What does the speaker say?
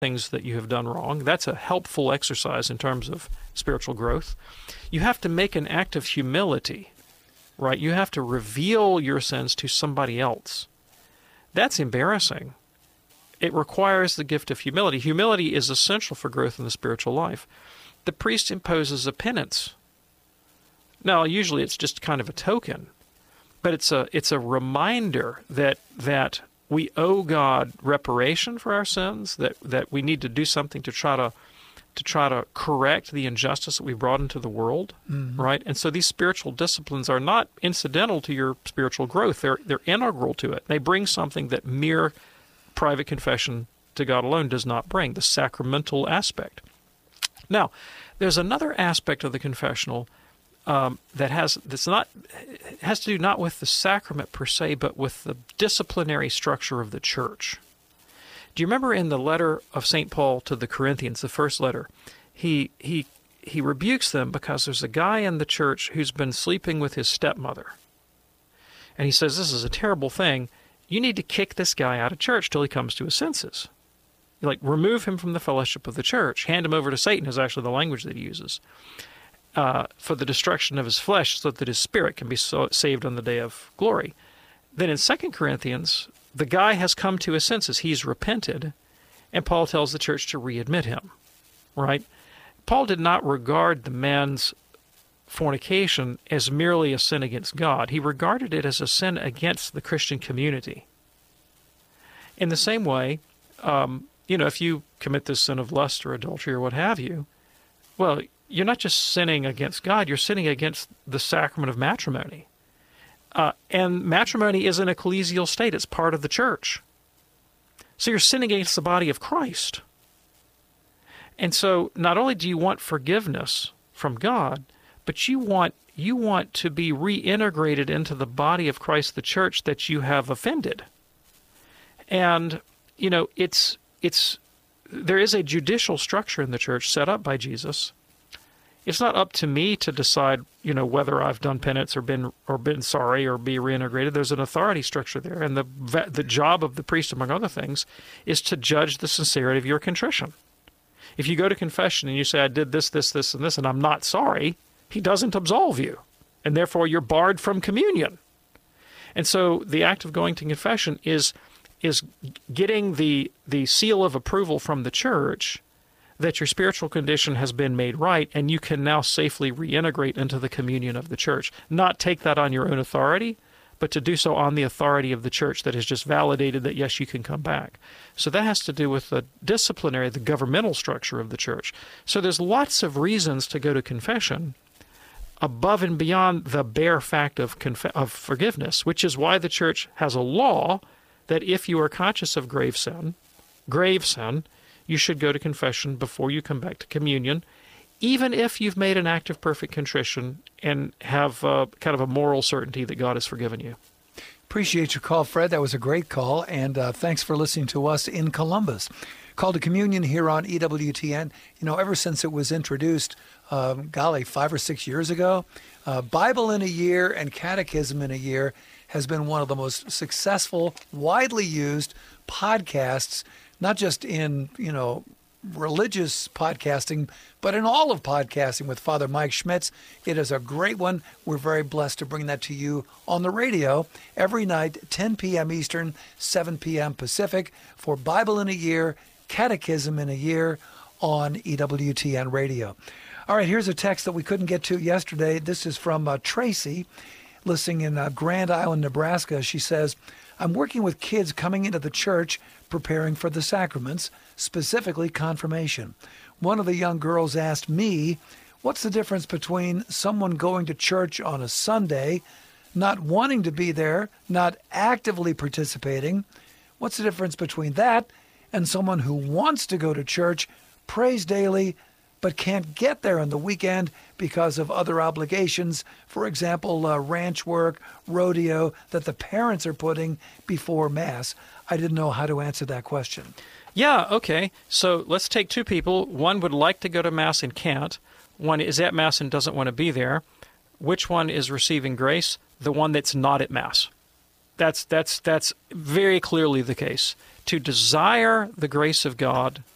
things that you have done wrong. That's a helpful exercise in terms of spiritual growth. You have to make an act of humility, right? You have to reveal your sins to somebody else. That's embarrassing. It requires the gift of humility. Humility is essential for growth in the spiritual life. The priest imposes a penance. Now, usually it's just kind of a token, but it's a reminder that we owe God reparation for our sins, that we need to do something to try to correct the injustice that we brought into the world, right? And so these spiritual disciplines are not incidental to your spiritual growth. They're integral to it. They bring something that mere private confession to God alone does not bring, the sacramental aspect. Now, there's another aspect of the confessional that has to do not with the sacrament per se, but with the disciplinary structure of the church. Do you remember in the letter of St. Paul to the Corinthians, the first letter, he rebukes them because there's a guy in the church who's been sleeping with his stepmother. And he says, this is a terrible thing. You need to kick this guy out of church till he comes to his senses. Remove him from the fellowship of the church. Hand him over to Satan is actually the language that he uses. For the destruction of his flesh, so that his spirit can be saved on the day of glory. Then in 2 Corinthians, the guy has come to his senses. He's repented, and Paul tells the church to readmit him, right? Paul did not regard the man's fornication as merely a sin against God. He regarded it as a sin against the Christian community. In the same way, if you commit this sin of lust or adultery or what have you, well, you're not just sinning against God, you're sinning against the sacrament of matrimony. And matrimony is an ecclesial state. It's part of the church. So you're sinning against the body of Christ. And so not only do you want forgiveness from God, but you want to be reintegrated into the body of Christ, the church that you have offended. And, there is a judicial structure in the church set up by Jesus. It's not up to me to decide, whether I've done penance or been sorry or be reintegrated. There's an authority structure there, and the job of the priest, among other things, is to judge the sincerity of your contrition. If you go to confession and you say, I did this, this, this, and this, and I'm not sorry, he doesn't absolve you, and therefore you're barred from communion. And so the act of going to confession is getting the seal of approval from the church that your spiritual condition has been made right, and you can now safely reintegrate into the communion of the church. Not take that on your own authority, but to do so on the authority of the church that has just validated that, yes, you can come back. So that has to do with the disciplinary, the governmental structure of the church. So there's lots of reasons to go to confession above and beyond the bare fact of forgiveness, which is why the church has a law that if you are conscious of grave sin, you should go to confession before you come back to communion, even if you've made an act of perfect contrition and have kind of a moral certainty that God has forgiven you. Appreciate your call, Fred. That was a great call, and thanks for listening to us in Columbus. Call to Communion here on EWTN. Ever since it was introduced, 5 or 6 years ago, Bible in a Year and Catechism in a Year has been one of the most successful, widely used podcasts, not just in, religious podcasting, but in all of podcasting with Father Mike Schmitz. It is a great one. We're very blessed to bring that to you on the radio every night, 10 p.m. Eastern, 7 p.m. Pacific, for Bible in a Year, Catechism in a Year on EWTN Radio. All right, here's a text that we couldn't get to yesterday. This is from Tracy, listening in Grand Island, Nebraska. She says, I'm working with kids coming into the church preparing for the sacraments, specifically confirmation. One of the young girls asked me, what's the difference between someone going to church on a Sunday, not wanting to be there, not actively participating? What's the difference between that and someone who wants to go to church, prays daily, but can't get there on the weekend because of other obligations, for example, ranch work, rodeo, that the parents are putting before Mass? I didn't know how to answer that question. Yeah, okay. So let's take two people. One would like to go to Mass and can't. One is at Mass and doesn't want to be there. Which one is receiving grace? The one that's not at Mass. That's very clearly the case. To desire the grace of God